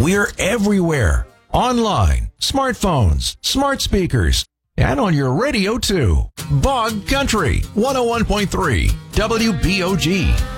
We're everywhere. Online, smartphones, smart speakers, and on your radio too. Bog Country 101.3 WBOG.